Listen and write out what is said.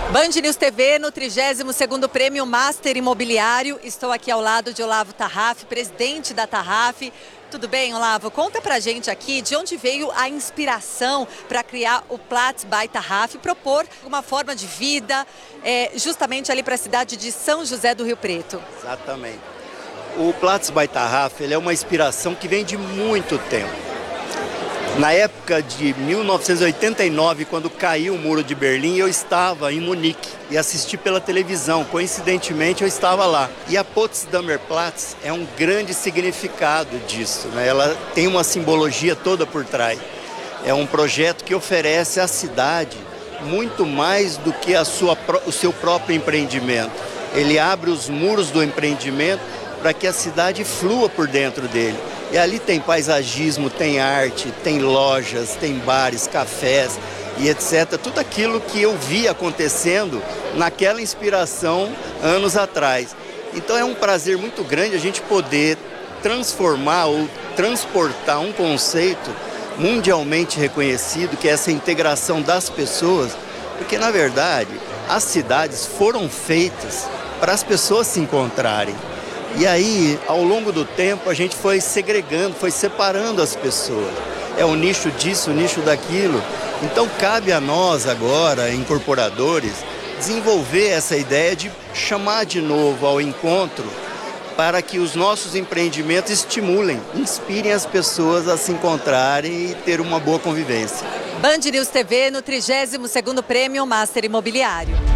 Band News TV no 32º Prêmio Master Imobiliário. Estou aqui ao lado de Olavo Tarraf, presidente da Tarraf. Tudo bem, Olavo? Conta pra gente aqui de onde veio a inspiração para criar o Platts by Tarraf e propor uma forma de vida justamente ali para a cidade de São José do Rio Preto. Exatamente. O Platts by Tarraf, ele é uma inspiração que vem de muito tempo. Na época de 1989, quando caiu o Muro de Berlim, eu estava em Munique e assisti pela televisão. Coincidentemente, eu estava lá. E a Potsdamer Platz é um grande significado disso, né? Ela tem uma simbologia toda por trás. É um projeto que oferece à cidade muito mais do que o seu próprio empreendimento. Ele abre os muros do empreendimento para que a cidade flua por dentro dele. E ali tem paisagismo, tem arte, tem lojas, tem bares, cafés e etc. Tudo aquilo que eu vi acontecendo naquela inspiração anos atrás. Então é um prazer muito grande a gente poder transformar ou transportar um conceito mundialmente reconhecido, que é essa integração das pessoas, porque na verdade as cidades foram feitas para as pessoas se encontrarem. E aí, ao longo do tempo, a gente foi segregando, foi separando as pessoas. É o nicho disso, o nicho daquilo. Então, cabe a nós agora, incorporadores, desenvolver essa ideia de chamar de novo ao encontro para que os nossos empreendimentos estimulem, inspirem as pessoas a se encontrarem e ter uma boa convivência. Band News TV no 32º Prêmio Master Imobiliário.